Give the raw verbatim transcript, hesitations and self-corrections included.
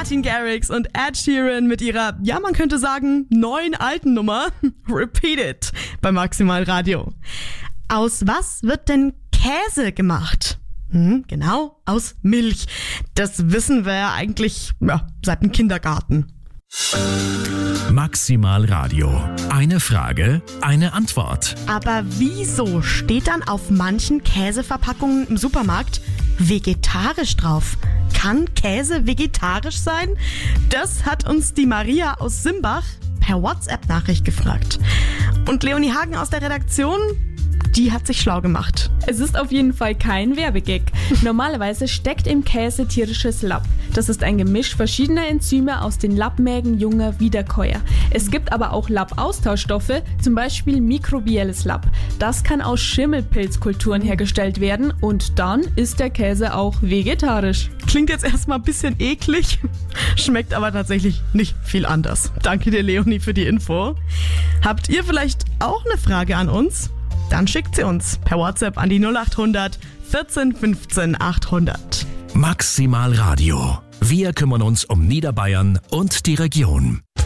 Martin Garrix und Ed Sheeran mit ihrer, ja man könnte sagen, neuen alten Nummer Repeat It bei Maximal Radio. Aus was wird denn Käse gemacht? Hm, genau, aus Milch. Das wissen wir ja eigentlich ja, seit dem Kindergarten. Maximal Radio. Eine Frage, eine Antwort. Aber wieso steht dann auf manchen Käseverpackungen im Supermarkt vegetarisch drauf? Kann Käse vegetarisch sein? Das hat uns die Maria aus Simbach per WhatsApp-Nachricht gefragt. Und Leonie Hagen aus der Redaktion, die hat sich schlau gemacht. Es ist auf jeden Fall kein Werbegag. Normalerweise steckt im Käse tierisches Lapp. Das ist ein Gemisch verschiedener Enzyme aus den Lappmägen junger Wiederkäuer. Es gibt aber auch Lappaustauschstoffe, zum Beispiel mikrobielles Lapp. Das kann aus Schimmelpilzkulturen hergestellt werden und dann ist der Käse auch vegetarisch. Klingt jetzt erstmal ein bisschen eklig, schmeckt aber tatsächlich nicht viel anders. Danke dir, Leonie, für die Info. Habt ihr vielleicht auch eine Frage an uns? Dann schickt sie uns per WhatsApp an die null acht hundert vierzehn fünfzehn achthundert. Maximal Radio. Wir kümmern uns um Niederbayern und die Region.